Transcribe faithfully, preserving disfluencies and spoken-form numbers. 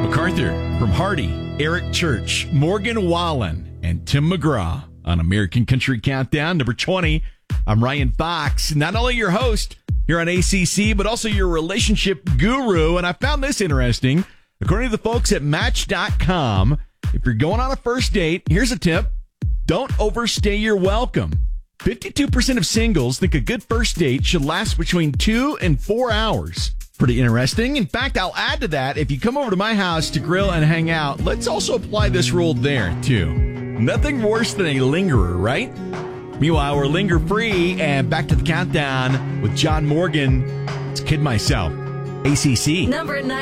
MacArthur, from Hardy, Eric Church, Morgan Wallen, and Tim McGraw on American Country Countdown, number twenty. I'm Ryan Fox, not only your host here on A C C, but also your relationship guru. And I found this interesting. According to the folks at Match dot com, if you're going on a first date, here's a tip. Don't overstay your welcome. fifty-two percent of singles think a good first date should last between two and four hours. Pretty interesting. In fact, I'll add to that. If you come over to my house to grill and hang out, let's also apply this rule there, too. Nothing worse than a lingerer, right? Meanwhile, we're linger-free and back to the countdown with John Morgan. It's Kid Myself. A C C. Number nine.